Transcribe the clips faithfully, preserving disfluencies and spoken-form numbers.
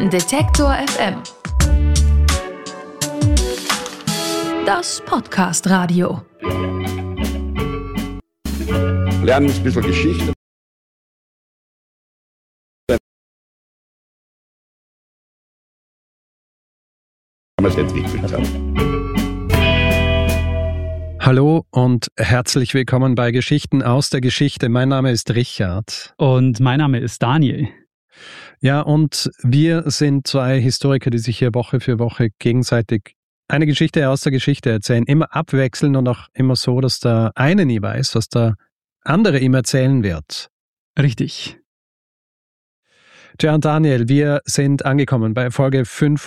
Detektor F M. Das Podcast-Radio. Lernen ein bisschen Geschichte. Was entwickelt hat. Hallo und herzlich willkommen bei Geschichten aus der Geschichte. Mein Name ist Richard. Und mein Name ist Daniel. Ja, und wir sind zwei Historiker, die sich hier Woche für Woche gegenseitig eine Geschichte aus der Geschichte erzählen. Immer abwechselnd und auch immer so, dass der eine nie weiß, was der andere ihm erzählen wird. Richtig. Tja, und Daniel, wir sind angekommen bei Folge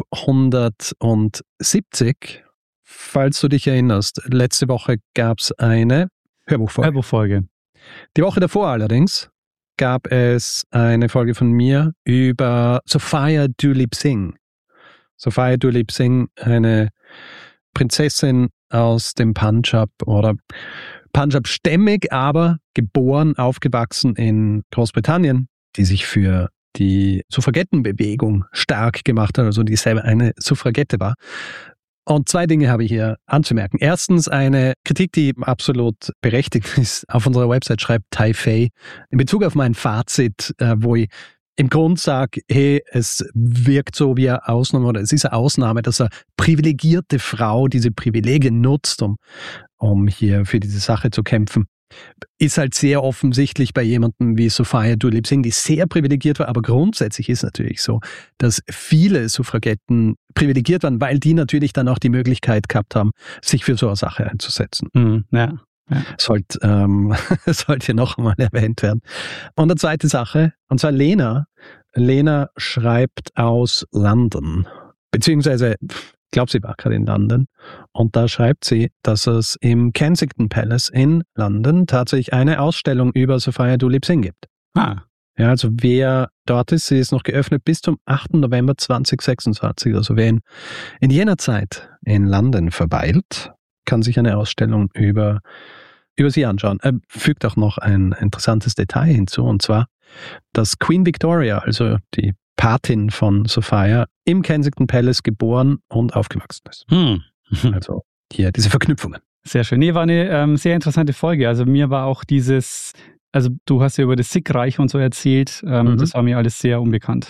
fünfhundertsiebzig. Falls du dich erinnerst, letzte Woche gab es eine Hörbuchfolge. Hörbuchfolge. Die Woche davor allerdings gab es eine Folge von mir über Sophia Duleep-Singh. Sophia Duleep-Singh, eine Prinzessin aus dem Punjab oder Punjab-stämmig, aber geboren, aufgewachsen in Großbritannien, die sich für die Suffragettenbewegung stark gemacht hat, also die selber eine Suffragette war. Und zwei Dinge habe ich hier anzumerken. Erstens eine Kritik, die absolut berechtigt ist. Auf unserer Website schreibt Tai Fei in Bezug auf mein Fazit, wo ich im Grund sage, hey, es wirkt so wie eine Ausnahme oder es ist eine Ausnahme, dass eine privilegierte Frau diese Privilegien nutzt, um, um hier für diese Sache zu kämpfen. Ist halt sehr offensichtlich bei jemandem wie Sophia Duleep-Singh, die sehr privilegiert war, aber grundsätzlich ist natürlich so, dass viele Suffragetten privilegiert waren, weil die natürlich dann auch die Möglichkeit gehabt haben, sich für so eine Sache einzusetzen. Mhm, ja, ja. Sollte, ähm, sollte noch einmal erwähnt werden. Und eine zweite Sache, und zwar Lena. Lena schreibt aus London, beziehungsweise ich glaube, sie war gerade in London und da schreibt sie, dass es im Kensington Palace in London tatsächlich eine Ausstellung über Sophia Duleep-Singh gibt. Ah. Ja, also wer dort ist, sie ist noch geöffnet bis zum achten November zweitausendsechsundzwanzig. Also wer in, in jener Zeit in London verweilt, kann sich eine Ausstellung über, über sie anschauen. Er fügt auch noch ein interessantes Detail hinzu, und zwar, dass Queen Victoria, also die Patin von Sophia, im Kensington Palace geboren und aufgewachsen ist. Hm. Also hier diese Verknüpfungen. Sehr schön. Nee, war eine ähm, sehr interessante Folge. Also mir war auch dieses, also du hast ja über das Sikh-Reich und so erzählt, ähm, mhm. das war mir alles sehr unbekannt.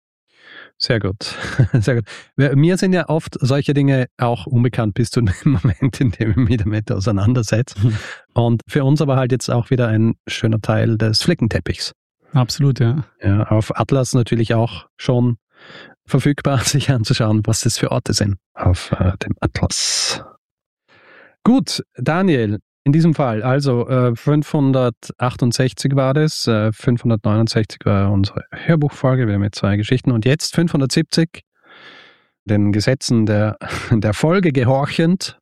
Sehr gut, sehr gut. Mir sind ja oft solche Dinge auch unbekannt bis zu dem Moment, in dem ich mich damit auseinandersetze. Mhm. Und für uns aber halt jetzt auch wieder ein schöner Teil des Flickenteppichs. Absolut, ja. Ja, auf Atlas natürlich auch schon verfügbar, sich anzuschauen, was das für Orte sind auf äh, dem Atlas. Gut, Daniel, in diesem Fall, also äh, fünfhundertachtundsechzig war das, äh, fünfhundertneunundsechzig war unsere Hörbuchfolge, wir haben jetzt zwei Geschichten und jetzt fünfhundertsiebzig, den Gesetzen der, der Folge gehorchend.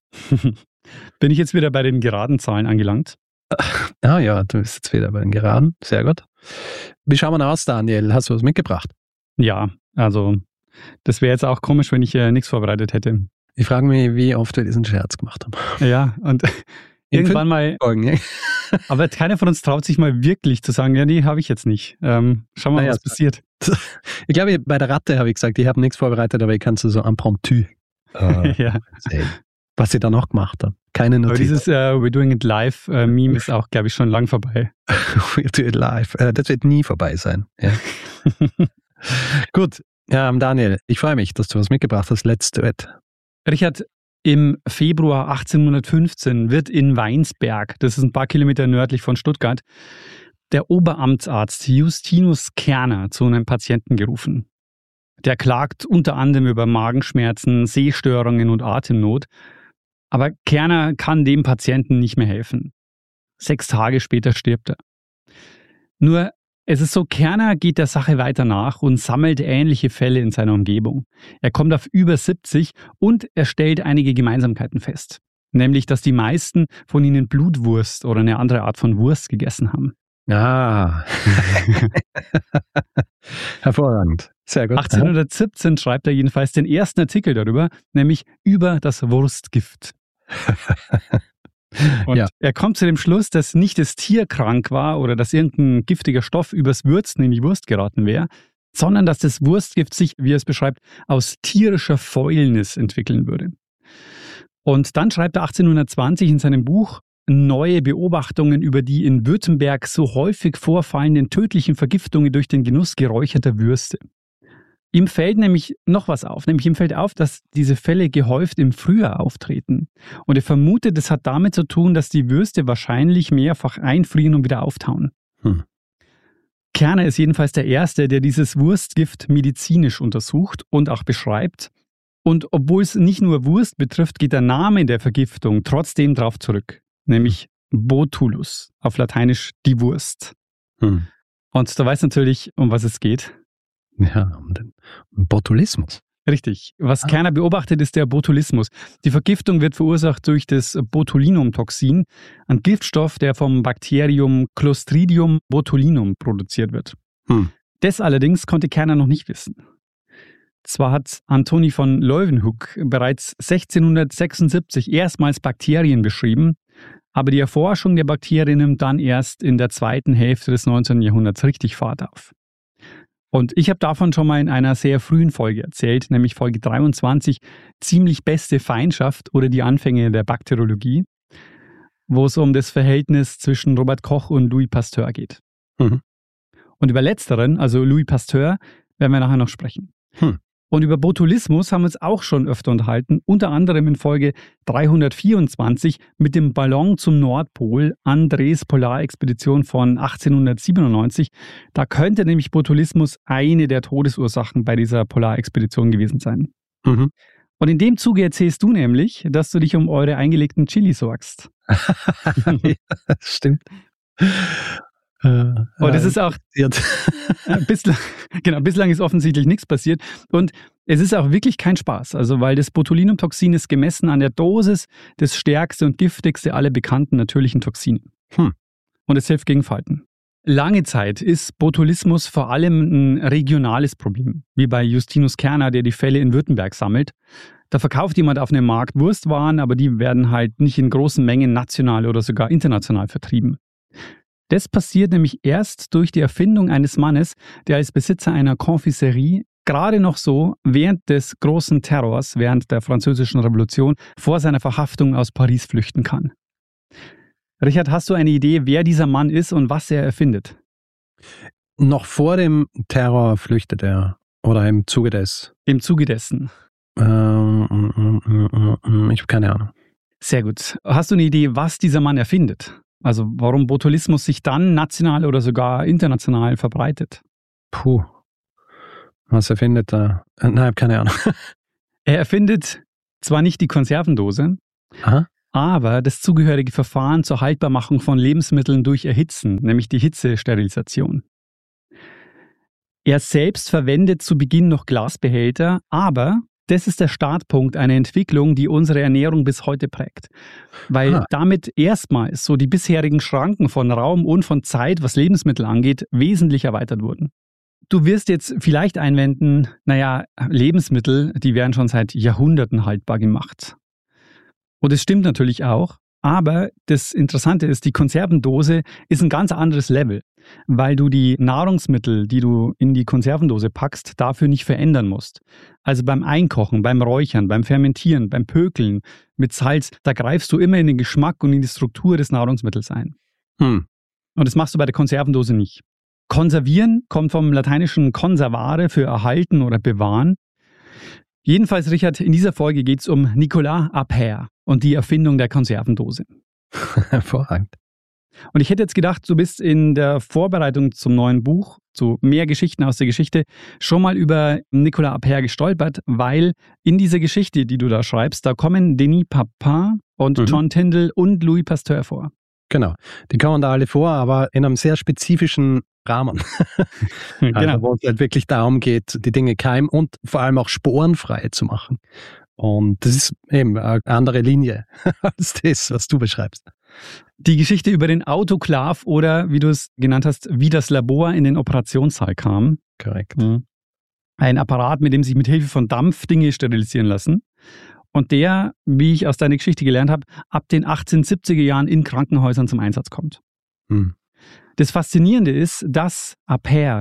Bin ich jetzt wieder bei den geraden Zahlen angelangt? Ah ja, du bist jetzt wieder bei den Geraden. Sehr gut. Wie schauen wir aus, Daniel? Hast du was mitgebracht? Ja, also das wäre jetzt auch komisch, wenn ich äh, nichts vorbereitet hätte. Ich frage mich, wie oft wir diesen Scherz gemacht haben. Ja, und irgendwann mal... Folgen, ja. Aber keiner von uns traut sich mal wirklich zu sagen, ja, nee, habe ich jetzt nicht. Ähm, schauen wir mal, naja, was passiert. Ich glaube, bei der Ratte habe ich gesagt, ich habe nichts vorbereitet, aber ich kann es so impromptu äh, ja. sehen, was ich da noch gemacht habe. Keine Notiz. Aber dieses uh, We're Doing It Live uh, Meme ist auch, glaube ich, schon lang vorbei. We're Doing It Live. Uh, das wird nie vorbei sein. Ja. Gut, ja, Daniel, ich freue mich, dass du was mitgebracht hast. Let's do it. Richard, im Februar achtzehnhundertfünfzehn wird in Weinsberg, das ist ein paar Kilometer nördlich von Stuttgart, der Oberamtsarzt Justinus Kerner zu einem Patienten gerufen. Der klagt unter anderem über Magenschmerzen, Sehstörungen und Atemnot. Aber Kerner kann dem Patienten nicht mehr helfen. Sechs Tage später stirbt er. Nur, es ist so, Kerner geht der Sache weiter nach und sammelt ähnliche Fälle in seiner Umgebung. Er kommt auf über siebzig und er stellt einige Gemeinsamkeiten fest. Nämlich, dass die meisten von ihnen Blutwurst oder eine andere Art von Wurst gegessen haben. Ah, hervorragend. Sehr gut. achtzehnhundertsiebzehn schreibt er jedenfalls den ersten Artikel darüber, nämlich über das Wurstgift. Und ja. Er kommt zu dem Schluss, dass nicht das Tier krank war oder dass irgendein giftiger Stoff übers Würzen in die Wurst geraten wäre, sondern dass das Wurstgift sich, wie er es beschreibt, aus tierischer Fäulnis entwickeln würde. Und dann schreibt er achtzehnhundertzwanzig in seinem Buch Neue Beobachtungen über die in Württemberg so häufig vorfallenden tödlichen Vergiftungen durch den Genuss geräucherter Würste. Ihm fällt nämlich noch was auf, nämlich ihm fällt auf, dass diese Fälle gehäuft im Frühjahr auftreten. Und er vermutet, das hat damit zu tun, dass die Würste wahrscheinlich mehrfach einfrieren und wieder auftauen. Hm. Kerner ist jedenfalls der Erste, der dieses Wurstgift medizinisch untersucht und auch beschreibt. Und obwohl es nicht nur Wurst betrifft, geht der Name der Vergiftung trotzdem darauf zurück. Nämlich Botulus, auf Lateinisch die Wurst. Hm. Und du weißt natürlich, um was es geht. Ja, um den Botulismus. Richtig. Was ah. Kerner beobachtet, ist der Botulismus. Die Vergiftung wird verursacht durch das Botulinumtoxin, ein Giftstoff, der vom Bakterium Clostridium botulinum produziert wird. Hm. Das allerdings konnte Kerner noch nicht wissen. Zwar hat Antoni von Leeuwenhoek bereits sechzehnhundertsechsundsiebzig erstmals Bakterien beschrieben, aber die Erforschung der Bakterien nimmt dann erst in der zweiten Hälfte des neunzehnten Jahrhunderts richtig Fahrt auf. Und ich habe davon schon mal in einer sehr frühen Folge erzählt, nämlich Folge dreiundzwanzig, ziemlich beste Feindschaft oder die Anfänge der Bakteriologie, wo es um das Verhältnis zwischen Robert Koch und Louis Pasteur geht. Mhm. Und über letzteren, also Louis Pasteur, werden wir nachher noch sprechen. Hm. Und über Botulismus haben wir uns auch schon öfter unterhalten, unter anderem in Folge dreihundertvierundzwanzig mit dem Ballon zum Nordpol, Andres Polarexpedition von achtzehnhundertsiebenundneunzig. Da könnte nämlich Botulismus eine der Todesursachen bei dieser Polarexpedition gewesen sein. Mhm. Und in dem Zuge erzählst du nämlich, dass du dich um eure eingelegten Chili sorgst. Ja, stimmt. Und es ist auch bislang, genau, bislang ist offensichtlich nichts passiert und es ist auch wirklich kein Spaß, also weil das Botulinumtoxin ist gemessen an der Dosis das stärkste und giftigste aller bekannten natürlichen Toxine. Hm. Und es hilft gegen Falten. Lange Zeit ist Botulismus vor allem ein regionales Problem, wie bei Justinus Kerner, der die Fälle in Württemberg sammelt. Da verkauft jemand auf einem Markt Wurstwaren, aber die werden halt nicht in großen Mengen national oder sogar international vertrieben. Das passiert nämlich erst durch die Erfindung eines Mannes, der als Besitzer einer Confiserie gerade noch so während des großen Terrors, während der Französischen Revolution, vor seiner Verhaftung aus Paris flüchten kann. Richard, hast du eine Idee, wer dieser Mann ist und was er erfindet? Noch vor dem Terror flüchtet er oder im Zuge des? Im Zuge dessen. Ähm, ich habe keine Ahnung. Sehr gut. Hast du eine Idee, was dieser Mann erfindet? Also warum Botulismus sich dann national oder sogar international verbreitet? Puh, was erfindet er? Nein, ich habe keine Ahnung. Er erfindet zwar nicht die Konservendose, Aha. aber das zugehörige Verfahren zur Haltbarmachung von Lebensmitteln durch Erhitzen, nämlich die Hitzesterilisation. Er selbst verwendet zu Beginn noch Glasbehälter, aber das ist der Startpunkt einer Entwicklung, die unsere Ernährung bis heute prägt. Weil ah. damit erstmals so die bisherigen Schranken von Raum und von Zeit, was Lebensmittel angeht, wesentlich erweitert wurden. Du wirst jetzt vielleicht einwenden, naja, Lebensmittel, die werden schon seit Jahrhunderten haltbar gemacht. Und es stimmt natürlich auch, aber das Interessante ist, die Konservendose ist ein ganz anderes Level, weil du die Nahrungsmittel, die du in die Konservendose packst, dafür nicht verändern musst. Also beim Einkochen, beim Räuchern, beim Fermentieren, beim Pökeln mit Salz, da greifst du immer in den Geschmack und in die Struktur des Nahrungsmittels ein. Hm. Und das machst du bei der Konservendose nicht. Konservieren kommt vom lateinischen conservare für erhalten oder bewahren. Jedenfalls, Richard, in dieser Folge geht es um Nicolas Appert und die Erfindung der Konservendose. Hervorragend. Und ich hätte jetzt gedacht, du bist in der Vorbereitung zum neuen Buch, zu mehr Geschichten aus der Geschichte, schon mal über Nicolas Appert gestolpert, weil in dieser Geschichte, die du da schreibst, da kommen Denis Papin und mhm. John Tyndall und Louis Pasteur vor. Genau, die kommen da alle vor, aber in einem sehr spezifischen Rahmen. Genau. Also, wo es halt wirklich darum geht, die Dinge keim- und vor allem auch sporenfrei zu machen. Und das ist eben eine andere Linie als das, was du beschreibst. Die Geschichte über den Autoklav oder, wie du es genannt hast, wie das Labor in den Operationssaal kam. Korrekt. Ein Apparat, mit dem sich mit Hilfe von Dampf Dinge sterilisieren lassen. Und der, wie ich aus deiner Geschichte gelernt habe, ab den achtzehnhundertsiebziger Jahren in Krankenhäusern zum Einsatz kommt. Hm. Das Faszinierende ist, dass Appert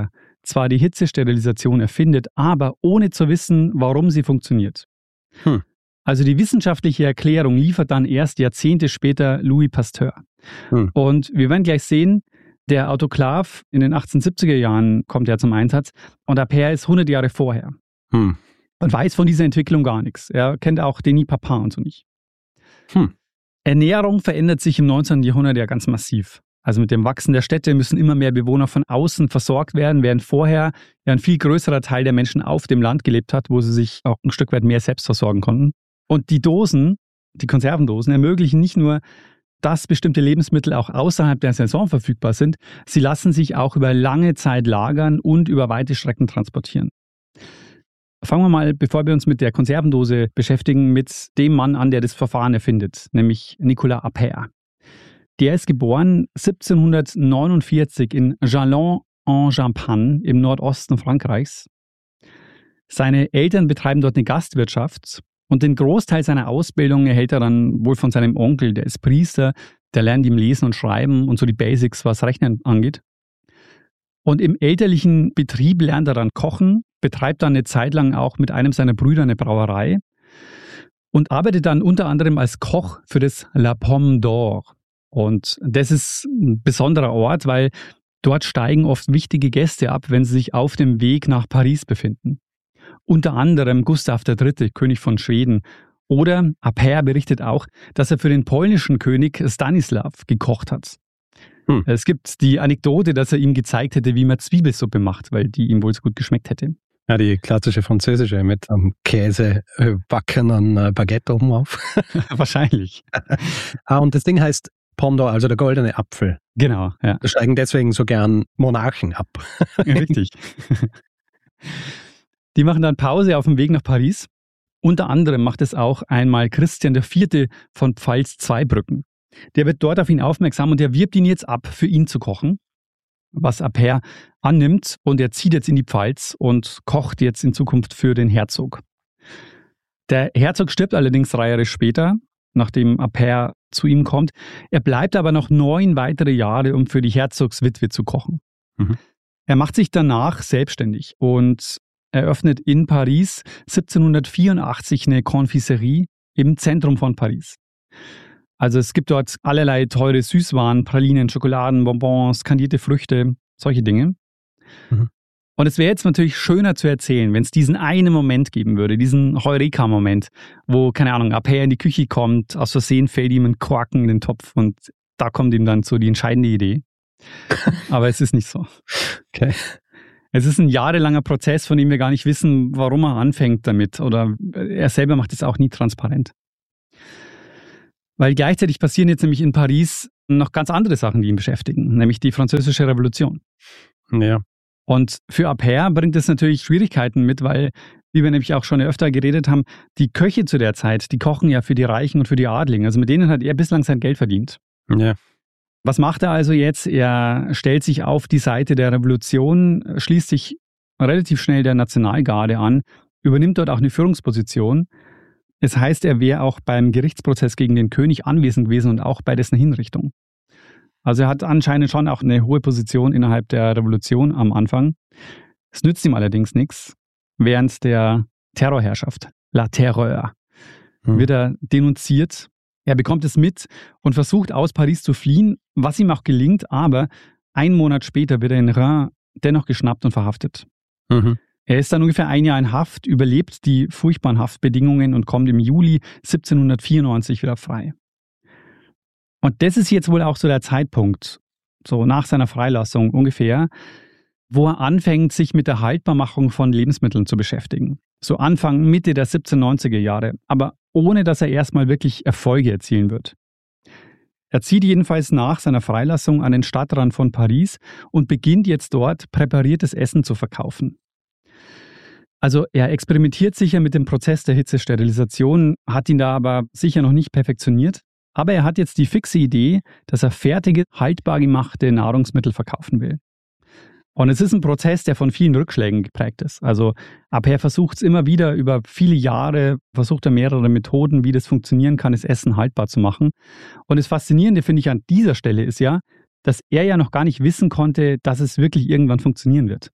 zwar die Hitzesterilisation erfindet, aber ohne zu wissen, warum sie funktioniert. Hm. Also die wissenschaftliche Erklärung liefert dann erst Jahrzehnte später Louis Pasteur. Hm. Und wir werden gleich sehen, der Autoklav in den achtzehnhundertsiebziger Jahren kommt ja zum Einsatz und Aper ist hundert Jahre vorher Hm. und weiß von dieser Entwicklung gar nichts. Er kennt auch Denis Papin und so nicht. Hm. Ernährung verändert sich im neunzehnten Jahrhundert ja ganz massiv. Also mit dem Wachsen der Städte müssen immer mehr Bewohner von außen versorgt werden, während vorher ja ein viel größerer Teil der Menschen auf dem Land gelebt hat, wo sie sich auch ein Stück weit mehr selbst versorgen konnten. Und die Dosen, die Konservendosen, ermöglichen nicht nur, dass bestimmte Lebensmittel auch außerhalb der Saison verfügbar sind, sie lassen sich auch über lange Zeit lagern und über weite Strecken transportieren. Fangen wir mal, bevor wir uns mit der Konservendose beschäftigen, mit dem Mann an, der das Verfahren erfindet, nämlich Nicolas Aper. Der ist geboren siebzehnhundertneunundvierzig in Châlons-en-Champagne im Nordosten Frankreichs. Seine Eltern betreiben dort eine Gastwirtschaft und den Großteil seiner Ausbildung erhält er dann wohl von seinem Onkel, der ist Priester, der lernt ihm lesen und schreiben und so die Basics, was Rechnen angeht. Und im elterlichen Betrieb lernt er dann kochen, betreibt dann eine Zeit lang auch mit einem seiner Brüder eine Brauerei und arbeitet dann unter anderem als Koch für das La Pomme d'Or. Und das ist ein besonderer Ort, weil dort steigen oft wichtige Gäste ab, wenn sie sich auf dem Weg nach Paris befinden. Unter anderem Gustav der Dritte, König von Schweden. Oder Aper berichtet auch, dass er für den polnischen König Stanislav gekocht hat. Hm. Es gibt die Anekdote, dass er ihm gezeigt hätte, wie man Zwiebelsuppe macht, weil die ihm wohl so gut geschmeckt hätte. Ja, die klassische französische mit am Käse äh, backenen äh, Baguette oben auf. Wahrscheinlich. Ah, und das Ding heißt Pomme d'Or, also der goldene Apfel. Genau, ja. Da steigen deswegen so gern Monarchen ab. Richtig. Die machen dann Pause auf dem Weg nach Paris. Unter anderem macht es auch einmal Christian der Vierte von Pfalz-Zweibrücken. Der wird dort auf ihn aufmerksam und er wirbt ihn jetzt ab, für ihn zu kochen, was Aper annimmt, und er zieht jetzt in die Pfalz und kocht jetzt in Zukunft für den Herzog. Der Herzog stirbt allerdings drei Jahre später, nachdem Aper zu ihm kommt. Er bleibt aber noch neun weitere Jahre, um für die Herzogswitwe zu kochen. Mhm. Er macht sich danach selbstständig und eröffnet in Paris siebzehnhundertvierundachtzig eine Confiserie im Zentrum von Paris. Also es gibt dort allerlei teure Süßwaren, Pralinen, Schokoladen, Bonbons, kandierte Früchte, solche Dinge. Mhm. Und es wäre jetzt natürlich schöner zu erzählen, wenn es diesen einen Moment geben würde, diesen Heureka-Moment, wo, keine Ahnung, Aper in die Küche kommt, aus Versehen fällt ihm ein Korken in den Topf und da kommt ihm dann so die entscheidende Idee. Aber es ist nicht so. Okay. Es ist ein jahrelanger Prozess, von dem wir gar nicht wissen, warum er anfängt damit. Oder er selber macht es auch nie transparent. Weil gleichzeitig passieren jetzt nämlich in Paris noch ganz andere Sachen, die ihn beschäftigen, nämlich die Französische Revolution. Ja. Und für Aper bringt es natürlich Schwierigkeiten mit, weil, wie wir nämlich auch schon öfter geredet haben, die Köche zu der Zeit, die kochen ja für die Reichen und für die Adligen. Also mit denen hat er bislang sein Geld verdient. Ja. Was macht er also jetzt? Er stellt sich auf die Seite der Revolution, schließt sich relativ schnell der Nationalgarde an, übernimmt dort auch eine Führungsposition. Es heißt, er wäre auch beim Gerichtsprozess gegen den König anwesend gewesen und auch bei dessen Hinrichtung. Also er hat anscheinend schon auch eine hohe Position innerhalb der Revolution am Anfang. Es nützt ihm allerdings nichts. Während der Terrorherrschaft, La Terreur, hm. wird er denunziert. Er bekommt es mit und versucht aus Paris zu fliehen, was ihm auch gelingt, aber einen Monat später wird er in Reims dennoch geschnappt und verhaftet. Mhm. Er ist dann ungefähr ein Jahr in Haft, überlebt die furchtbaren Haftbedingungen und kommt im Juli siebzehnhundertvierundneunzig wieder frei. Und das ist jetzt wohl auch so der Zeitpunkt, so nach seiner Freilassung ungefähr, wo er anfängt, sich mit der Haltbarmachung von Lebensmitteln zu beschäftigen. So Anfang, Mitte der siebzehnhundertneunziger Jahre, aber ohne dass er erstmal wirklich Erfolge erzielen wird. Er zieht jedenfalls nach seiner Freilassung an den Stadtrand von Paris und beginnt jetzt dort präpariertes Essen zu verkaufen. Also er experimentiert sicher mit dem Prozess der Hitzesterilisation, hat ihn da aber sicher noch nicht perfektioniert. Aber er hat jetzt die fixe Idee, dass er fertige, haltbar gemachte Nahrungsmittel verkaufen will. Und es ist ein Prozess, der von vielen Rückschlägen geprägt ist. Also Aper versucht es immer wieder über viele Jahre, versucht er mehrere Methoden, wie das funktionieren kann, das Essen haltbar zu machen. Und das Faszinierende, finde ich, an dieser Stelle ist ja, dass er ja noch gar nicht wissen konnte, dass es wirklich irgendwann funktionieren wird.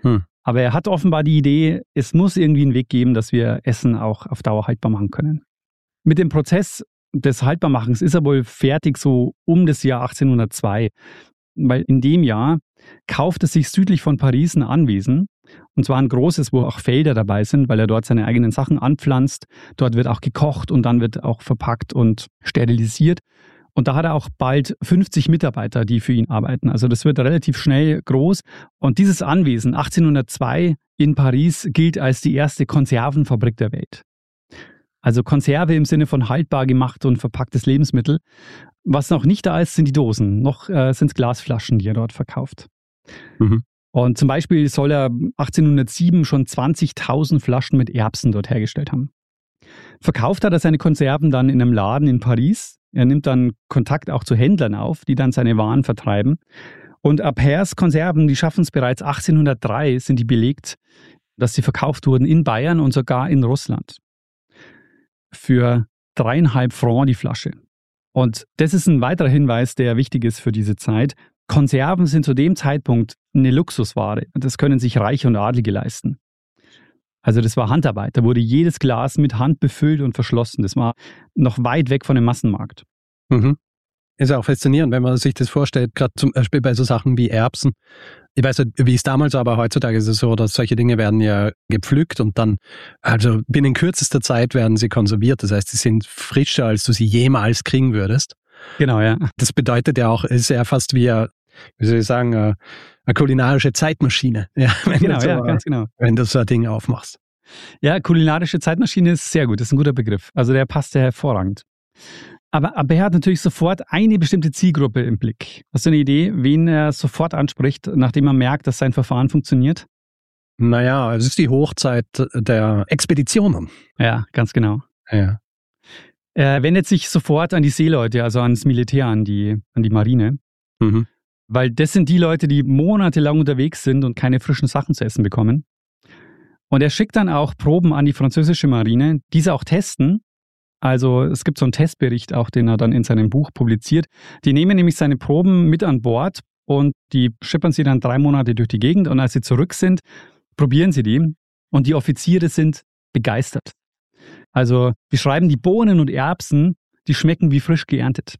Hm. Aber er hat offenbar die Idee, es muss irgendwie einen Weg geben, dass wir Essen auch auf Dauer haltbar machen können. Mit dem Prozess des Haltbarmachens ist er wohl fertig so um das Jahr achtzehnhundertzwei, weil in dem Jahr kauft er sich südlich von Paris ein Anwesen, und zwar ein großes, wo auch Felder dabei sind, weil er dort seine eigenen Sachen anpflanzt. Dort wird auch gekocht und dann wird auch verpackt und sterilisiert. Und da hat er auch bald fünfzig Mitarbeiter, die für ihn arbeiten. Also das wird relativ schnell groß. Und dieses Anwesen achtzehnhundertzwei in Paris gilt als die erste Konservenfabrik der Welt. Also Konserve im Sinne von haltbar gemacht und verpacktes Lebensmittel. Was noch nicht da ist, sind die Dosen. Noch äh, sind es Glasflaschen, die er dort verkauft. Mhm. Und zum Beispiel soll er achtzehnhundertsieben schon zwanzigtausend Flaschen mit Erbsen dort hergestellt haben. Verkauft hat er seine Konserven dann in einem Laden in Paris. Er nimmt dann Kontakt auch zu Händlern auf, die dann seine Waren vertreiben. Und Appers Konserven, die schaffen es bereits achtzehnhundertdrei, sind die belegt, dass sie verkauft wurden in Bayern und sogar in Russland. Für dreieinhalb Franc die Flasche. Und das ist ein weiterer Hinweis, der wichtig ist für diese Zeit. Konserven sind zu dem Zeitpunkt eine Luxusware. Das können sich Reiche und Adlige leisten. Also das war Handarbeit. Da wurde jedes Glas mit Hand befüllt und verschlossen. Das war noch weit weg von dem Massenmarkt. Mhm. Ist auch faszinierend, wenn man sich das vorstellt, gerade zum Beispiel bei so Sachen wie Erbsen. Ich weiß nicht, wie es damals war, aber heutzutage ist es so, dass solche Dinge werden ja gepflückt und dann, also binnen kürzester Zeit werden sie konserviert. Das heißt, sie sind frischer, als du sie jemals kriegen würdest. Genau, ja. Das bedeutet ja auch, es ist ja fast wie, eine, wie soll ich sagen, eine, eine kulinarische Zeitmaschine. Ja, wenn genau, du so, ja, ganz genau. Wenn du so ein Ding aufmachst. Ja, kulinarische Zeitmaschine ist sehr gut. Das ist ein guter Begriff. Also der passt ja hervorragend. Aber, aber er hat natürlich sofort eine bestimmte Zielgruppe im Blick. Hast du eine Idee, wen er sofort anspricht, nachdem er merkt, dass sein Verfahren funktioniert? Naja, es ist die Hochzeit der Expeditionen. Ja, ganz genau. Ja. Er wendet sich sofort an die Seeleute, also ans Militär, an die, an die Marine. Mhm. Weil das sind die Leute, die monatelang unterwegs sind und keine frischen Sachen zu essen bekommen. Und er schickt dann auch Proben an die französische Marine, diese auch testen. Also es gibt so einen Testbericht auch, den er dann in seinem Buch publiziert. Die nehmen nämlich seine Proben mit an Bord und die schippern sie dann drei Monate durch die Gegend. Und als sie zurück sind, probieren sie die. Und die Offiziere sind begeistert. Also wir schreiben, die Bohnen und Erbsen, die schmecken wie frisch geerntet.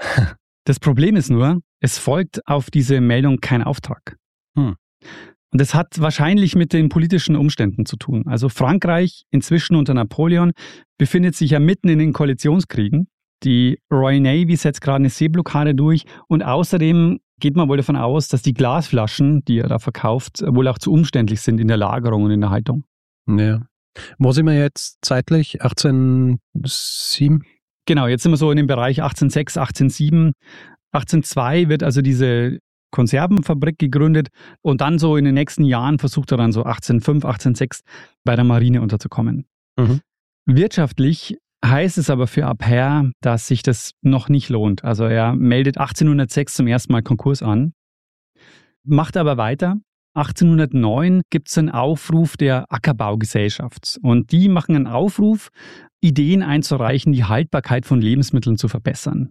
Das Problem ist nur, es folgt auf diese Meldung kein Auftrag. Hm. Und das hat wahrscheinlich mit den politischen Umständen zu tun. Also Frankreich, inzwischen unter Napoleon, befindet sich ja mitten in den Koalitionskriegen. Die Royal Navy setzt gerade eine Seeblockade durch. Und außerdem geht man wohl davon aus, dass die Glasflaschen, die er da verkauft, wohl auch zu umständlich sind in der Lagerung und in der Haltung. Ja. Wo sind wir jetzt zeitlich? achtzehnhundertsieben? Genau, jetzt sind wir so in dem Bereich achtzehnhundertsechs, achtzehnhundertsieben. achtzehnhundertzwei wird also diese Konservenfabrik gegründet und dann so in den nächsten Jahren versucht er dann so achtzehnhundertfünf, achtzehnhundertsechs bei der Marine unterzukommen. Mhm. Wirtschaftlich heißt es aber für Appert, dass sich das noch nicht lohnt. Also er meldet achtzehnhundertsechs zum ersten Mal Konkurs an, macht aber weiter. achtzehnhundertneun gibt es einen Aufruf der Ackerbaugesellschaft und die machen einen Aufruf, Ideen einzureichen, die Haltbarkeit von Lebensmitteln zu verbessern.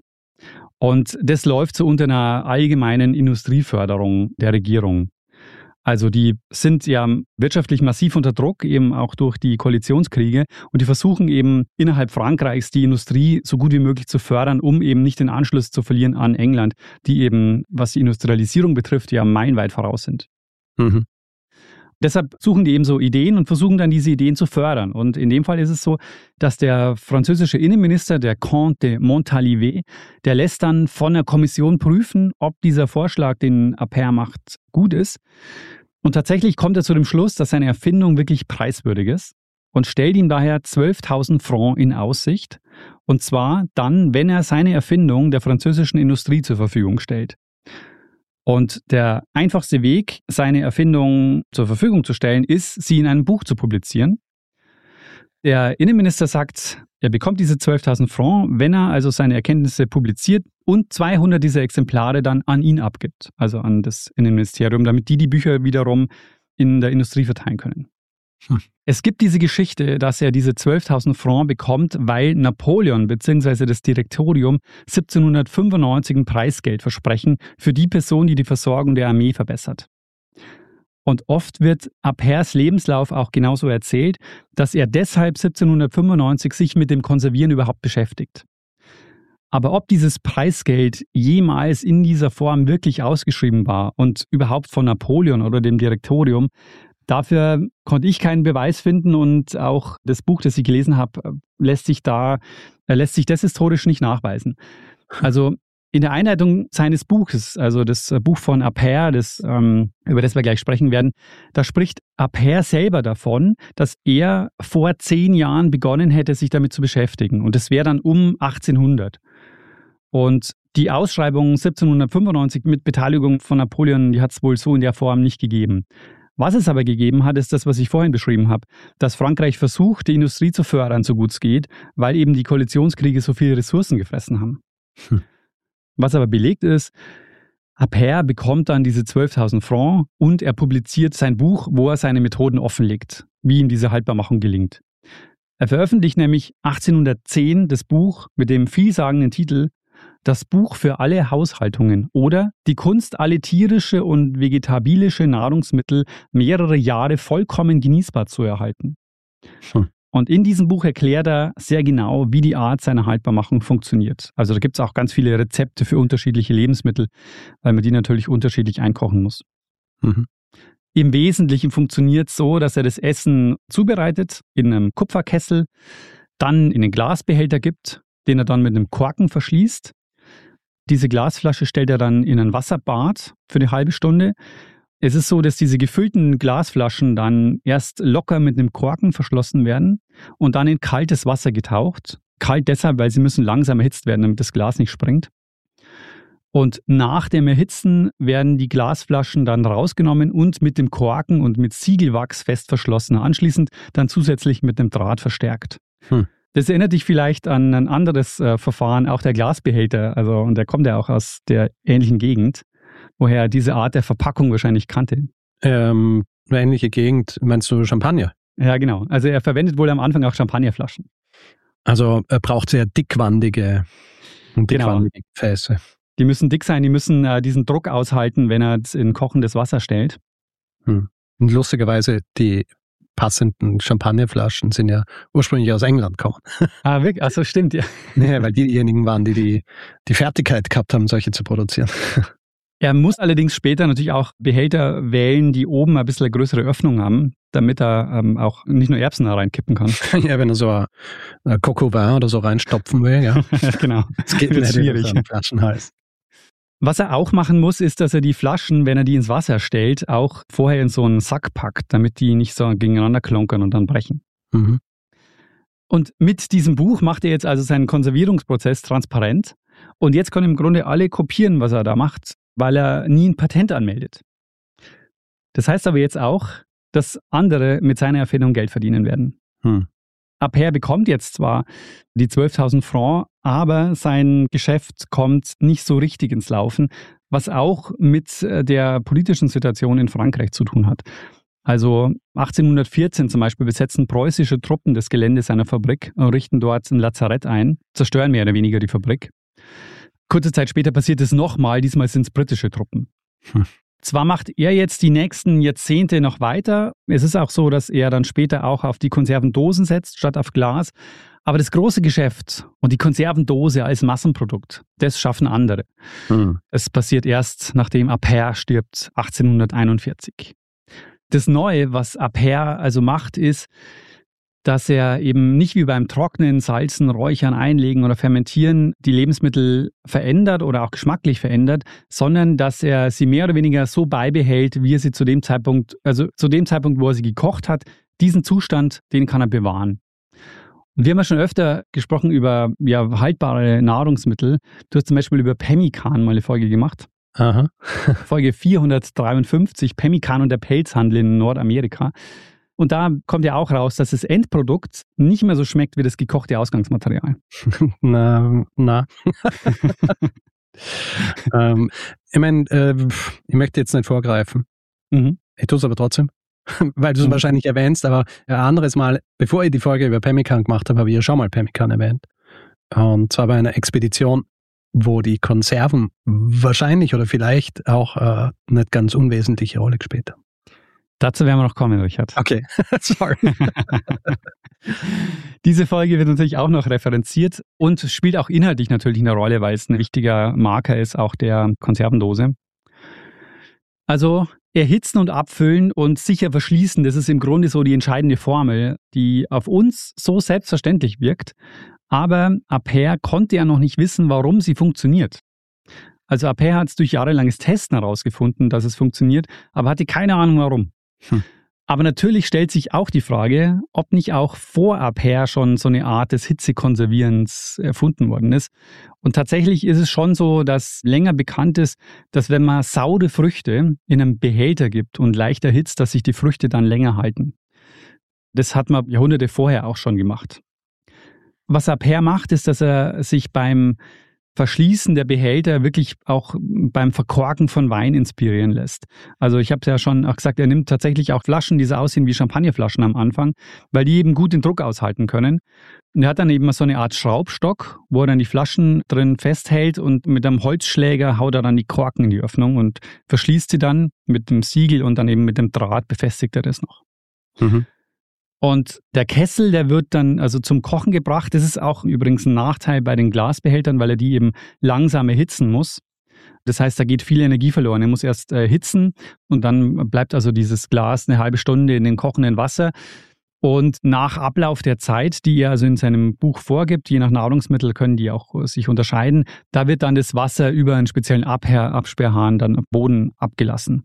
Und das läuft so unter einer allgemeinen Industrieförderung der Regierung. Also die sind ja wirtschaftlich massiv unter Druck, eben auch durch die Koalitionskriege. Und die versuchen eben innerhalb Frankreichs die Industrie so gut wie möglich zu fördern, um eben nicht den Anschluss zu verlieren an England, die eben, was die Industrialisierung betrifft, ja meilenweit voraus sind. Mhm. Deshalb suchen die eben so Ideen und versuchen dann diese Ideen zu fördern. Und in dem Fall ist es so, dass der französische Innenminister, der Comte de Montalivet, der lässt dann von der Kommission prüfen, ob dieser Vorschlag, den Appert macht, gut ist. Und tatsächlich kommt er zu dem Schluss, dass seine Erfindung wirklich preiswürdig ist und stellt ihm daher zwölftausend Franc in Aussicht. Und zwar dann, wenn er seine Erfindung der französischen Industrie zur Verfügung stellt. Und der einfachste Weg, seine Erfindung zur Verfügung zu stellen, ist, sie in einem Buch zu publizieren. Der Innenminister sagt, er bekommt diese zwölftausend Franc, wenn er also seine Erkenntnisse publiziert und zweihundert dieser Exemplare dann an ihn abgibt, also an das Innenministerium, damit die die Bücher wiederum in der Industrie verteilen können. Hm. Es gibt diese Geschichte, dass er diese zwölftausend Franc bekommt, weil Napoleon bzw. das Direktorium siebzehnhundertfünfundneunzig ein Preisgeld versprechen für die Person, die die Versorgung der Armee verbessert. Und oft wird Appers Lebenslauf auch genauso erzählt, dass er deshalb siebzehnhundertfünfundneunzig sich mit dem Konservieren überhaupt beschäftigt. Aber ob dieses Preisgeld jemals in dieser Form wirklich ausgeschrieben war und überhaupt von Napoleon oder dem Direktorium, dafür konnte ich keinen Beweis finden und auch das Buch, das ich gelesen habe, lässt sich da, lässt sich das historisch nicht nachweisen. Also in der Einleitung seines Buches, also das Buch von Aper, das, ähm, über das wir gleich sprechen werden, da spricht Aper selber davon, dass er vor zehn Jahren begonnen hätte, sich damit zu beschäftigen. Und das wäre dann um achtzehnhundert. Und die Ausschreibung siebzehnhundertfünfundneunzig mit Beteiligung von Napoleon, die hat es wohl so in der Form nicht gegeben. Was es aber gegeben hat, ist das, was ich vorhin beschrieben habe, dass Frankreich versucht, die Industrie zu fördern, so gut es geht, weil eben die Koalitionskriege so viele Ressourcen gefressen haben. Hm. Was aber belegt ist, Aper bekommt dann diese zwölftausend Francs und er publiziert sein Buch, wo er seine Methoden offenlegt, wie ihm diese Haltbarmachung gelingt. Er veröffentlicht nämlich achtzehnhundertzehn das Buch mit dem vielsagenden Titel Das Buch für alle Haushaltungen oder Die Kunst, alle tierische und vegetabilische Nahrungsmittel mehrere Jahre vollkommen genießbar zu erhalten. Hm. Und in diesem Buch erklärt er sehr genau, wie die Art seiner Haltbarmachung funktioniert. Also da gibt es auch ganz viele Rezepte für unterschiedliche Lebensmittel, weil man die natürlich unterschiedlich einkochen muss. Mhm. Im Wesentlichen funktioniert es so, dass er das Essen zubereitet in einem Kupferkessel, dann in einen Glasbehälter gibt, den er dann mit einem Korken verschließt. Diese Glasflasche stellt er dann in ein Wasserbad für eine halbe Stunde. Es ist so, dass diese gefüllten Glasflaschen dann erst locker mit einem Korken verschlossen werden und dann in kaltes Wasser getaucht. Kalt deshalb, weil sie müssen langsam erhitzt werden, damit das Glas nicht springt. Und nach dem Erhitzen werden die Glasflaschen dann rausgenommen und mit dem Korken und mit Siegelwachs fest verschlossen. Anschließend dann zusätzlich mit einem Draht verstärkt. Hm. Das erinnert dich vielleicht an ein anderes äh, Verfahren, auch der Glasbehälter. Also, und der kommt ja auch aus der ähnlichen Gegend, woher er diese Art der Verpackung wahrscheinlich kannte. Ähm, eine ähnliche Gegend, meinst du Champagner? Ja, genau. Also er verwendet wohl am Anfang auch Champagnerflaschen. Also er braucht sehr dickwandige, dickwandige genau. Gefäße. Die müssen dick sein, die müssen äh, diesen Druck aushalten, wenn er es in kochendes Wasser stellt. Hm. Und lustigerweise, die passenden Champagnerflaschen sind ja ursprünglich aus England gekommen. Ah, wirklich? Achso, stimmt, ja. Nee, weil die diejenigen waren, die, die die Fertigkeit gehabt haben, solche zu produzieren. Er muss allerdings später natürlich auch Behälter wählen, die oben ein bisschen eine größere Öffnung haben, damit er ähm, auch nicht nur Erbsen da reinkippen kann. Ja, wenn er so ein, ein Coco Vin oder so reinstopfen will, ja. Genau. Das geht nicht schwierig. In Flaschenhals. Was er auch machen muss, ist, dass er die Flaschen, wenn er die ins Wasser stellt, auch vorher in so einen Sack packt, damit die nicht so gegeneinander klonkern und dann brechen. Mhm. Und mit diesem Buch macht er jetzt also seinen Konservierungsprozess transparent. Und jetzt können im Grunde alle kopieren, was er da macht, weil er nie ein Patent anmeldet. Das heißt aber jetzt auch, dass andere mit seiner Erfindung Geld verdienen werden. Hm. Aper bekommt jetzt zwar die zwölftausend Francs, aber sein Geschäft kommt nicht so richtig ins Laufen, was auch mit der politischen Situation in Frankreich zu tun hat. Also achtzehnhundertvierzehn zum Beispiel besetzen preußische Truppen das Gelände seiner Fabrik und richten dort ein Lazarett ein, zerstören mehr oder weniger die Fabrik. Kurze Zeit später passiert es nochmal, diesmal sind es britische Truppen. Hm. Zwar macht er jetzt die nächsten Jahrzehnte noch weiter, es ist auch so, dass er dann später auch auf die Konservendosen setzt, statt auf Glas, aber das große Geschäft und die Konservendose als Massenprodukt, das schaffen andere. Hm. Es passiert erst, nachdem Aper stirbt, achtzehnhunderteinundvierzig. Das Neue, was Aper also macht, ist, dass er eben nicht wie beim Trocknen, Salzen, Räuchern, Einlegen oder Fermentieren die Lebensmittel verändert oder auch geschmacklich verändert, sondern dass er sie mehr oder weniger so beibehält, wie er sie zu dem Zeitpunkt, also zu dem Zeitpunkt, wo er sie gekocht hat, diesen Zustand, den kann er bewahren. Und wir haben ja schon öfter gesprochen über ja, haltbare Nahrungsmittel. Du hast zum Beispiel über Pemmikan mal eine Folge gemacht. Aha. Folge vierhundertdreiundfünfzig, Pemmikan und der Pelzhandel in Nordamerika. Und da kommt ja auch raus, dass das Endprodukt nicht mehr so schmeckt wie das gekochte Ausgangsmaterial. Na, na. ähm, ich meine, äh, ich möchte jetzt nicht vorgreifen. Mhm. Ich tue es aber trotzdem, weil du es mhm. wahrscheinlich erwähnst. Aber ein anderes Mal, bevor ich die Folge über Pemmikan gemacht habe, habe ich ja schon mal Pemmikan erwähnt. Und zwar bei einer Expedition, wo die Konserven wahrscheinlich oder vielleicht auch äh, nicht ganz unwesentliche Rolle gespielt haben. Dazu werden wir noch kommen, Richard. Okay, sorry. Diese Folge wird natürlich auch noch referenziert und spielt auch inhaltlich natürlich eine Rolle, weil es ein wichtiger Marker ist, auch der Konservendose. Also erhitzen und abfüllen und sicher verschließen, das ist im Grunde so die entscheidende Formel, die auf uns so selbstverständlich wirkt. Aber Appert konnte ja noch nicht wissen, warum sie funktioniert. Also Appert hat es durch jahrelanges Testen herausgefunden, dass es funktioniert, aber hatte keine Ahnung warum. Hm. Aber natürlich stellt sich auch die Frage, ob nicht auch vor Appert schon so eine Art des Hitzekonservierens erfunden worden ist. Und tatsächlich ist es schon so, dass länger bekannt ist, dass wenn man saure Früchte in einem Behälter gibt und leicht erhitzt, dass sich die Früchte dann länger halten. Das hat man Jahrhunderte vorher auch schon gemacht. Was Appert macht, ist, dass er sich beim Verschließen der Behälter wirklich auch beim Verkorken von Wein inspirieren lässt. Also ich habe es ja schon auch gesagt, er nimmt tatsächlich auch Flaschen, die so aussehen wie Champagnerflaschen am Anfang, weil die eben gut den Druck aushalten können. Und er hat dann eben so eine Art Schraubstock, wo er dann die Flaschen drin festhält und mit einem Holzschläger haut er dann die Korken in die Öffnung und verschließt sie dann mit dem Siegel und dann eben mit dem Draht befestigt er das noch. Mhm. Und der Kessel, der wird dann also zum Kochen gebracht. Das ist auch übrigens ein Nachteil bei den Glasbehältern, weil er die eben langsam erhitzen muss. Das heißt, da geht viel Energie verloren. Er muss erst erhitzen und dann bleibt also dieses Glas eine halbe Stunde in dem kochenden Wasser. Und nach Ablauf der Zeit, die er also in seinem Buch vorgibt, je nach Nahrungsmittel können die auch sich unterscheiden, da wird dann das Wasser über einen speziellen Abher- Absperrhahn dann am Boden abgelassen.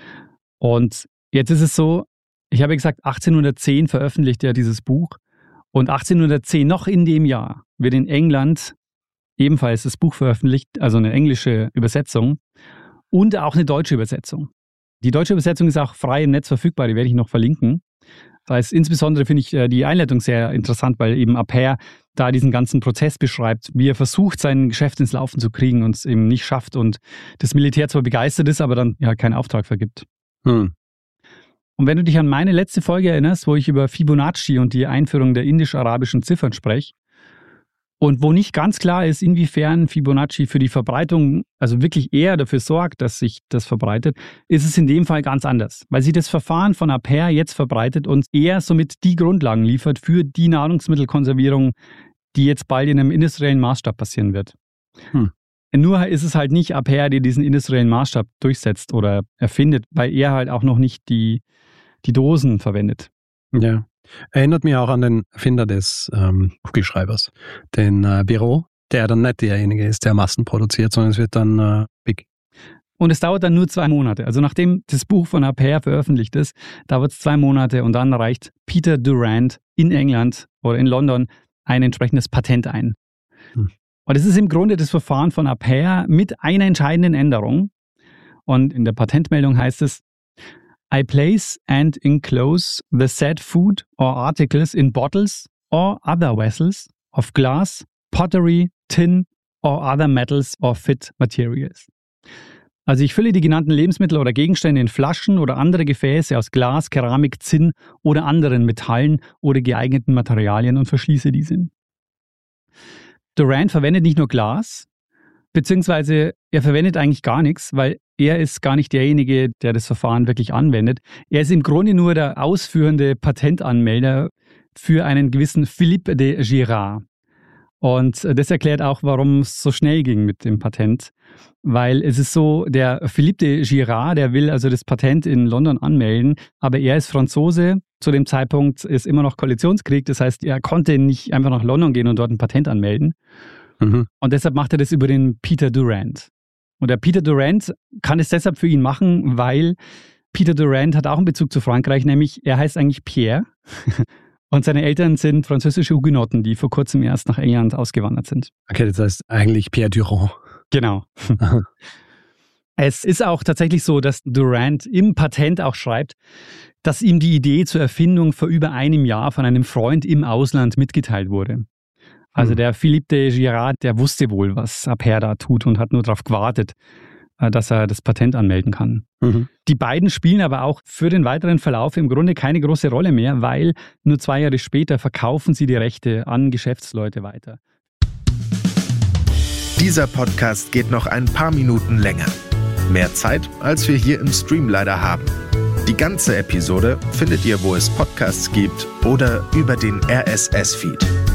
Und jetzt ist es so, ich habe gesagt, achtzehnhundertzehn veröffentlicht er dieses Buch und achtzehnhundertzehn, noch in dem Jahr, wird in England ebenfalls das Buch veröffentlicht, also eine englische Übersetzung und auch eine deutsche Übersetzung. Die deutsche Übersetzung ist auch frei im Netz verfügbar, die werde ich noch verlinken. Das heißt, insbesondere finde ich die Einleitung sehr interessant, weil eben Appert da diesen ganzen Prozess beschreibt, wie er versucht, sein Geschäft ins Laufen zu kriegen und es eben nicht schafft und das Militär zwar begeistert ist, aber dann ja keinen Auftrag vergibt. Hm. Und wenn du dich an meine letzte Folge erinnerst, wo ich über Fibonacci und die Einführung der indisch-arabischen Ziffern spreche und wo nicht ganz klar ist, inwiefern Fibonacci für die Verbreitung, also wirklich eher dafür sorgt, dass sich das verbreitet, ist es in dem Fall ganz anders, weil sie das Verfahren von Appert jetzt verbreitet und eher somit die Grundlagen liefert für die Nahrungsmittelkonservierung, die jetzt bald in einem industriellen Maßstab passieren wird. Hm. Nur ist es halt nicht Appert, der diesen industriellen Maßstab durchsetzt oder erfindet, weil er halt auch noch nicht die die Dosen verwendet. Ja, erinnert mich auch an den Erfinder des ähm, Kugelschreibers, den äh, Biro, der dann nicht derjenige ist, der Massen produziert, sondern es wird dann äh, big. Und es dauert dann nur zwei Monate. Also nachdem das Buch von Appert veröffentlicht ist, dauert es zwei Monate und dann reicht Peter Durand in England oder in London ein entsprechendes Patent ein. Hm. Und es ist im Grunde das Verfahren von Appert mit einer entscheidenden Änderung. Und in der Patentmeldung heißt es, I place and enclose the said food or articles in bottles or other vessels of glass, pottery, tin or other metals or fit materials. Also ich fülle die genannten Lebensmittel oder Gegenstände in Flaschen oder andere Gefäße aus Glas, Keramik, Zinn oder anderen Metallen oder geeigneten Materialien und verschließe diese. Durand verwendet nicht nur Glas, beziehungsweise er verwendet eigentlich gar nichts, weil er ist gar nicht derjenige, der das Verfahren wirklich anwendet. Er ist im Grunde nur der ausführende Patentanmelder für einen gewissen Philippe de Girard. Und das erklärt auch, warum es so schnell ging mit dem Patent. Weil es ist so, der Philippe de Girard, der will also das Patent in London anmelden, aber er ist Franzose. Zu dem Zeitpunkt ist immer noch Koalitionskrieg, das heißt, er konnte nicht einfach nach London gehen und dort ein Patent anmelden. Mhm. Und deshalb macht er das über den Peter Durand. Und der Peter Durand kann es deshalb für ihn machen, weil Peter Durand hat auch einen Bezug zu Frankreich, nämlich er heißt eigentlich Pierre und seine Eltern sind französische Hugenotten, die vor kurzem erst nach England ausgewandert sind. Okay, das heißt eigentlich Pierre Durand. Genau. Es ist auch tatsächlich so, dass Durand im Patent auch schreibt, dass ihm die Idee zur Erfindung vor über einem Jahr von einem Freund im Ausland mitgeteilt wurde. Also der Philippe de Girard, der wusste wohl, was Appert da tut und hat nur darauf gewartet, dass er das Patent anmelden kann. Mhm. Die beiden spielen aber auch für den weiteren Verlauf im Grunde keine große Rolle mehr, weil nur zwei Jahre später verkaufen sie die Rechte an Geschäftsleute weiter. Dieser Podcast geht noch ein paar Minuten länger. Mehr Zeit, als wir hier im Stream leider haben. Die ganze Episode findet ihr, wo es Podcasts gibt oder über den R S S-Feed.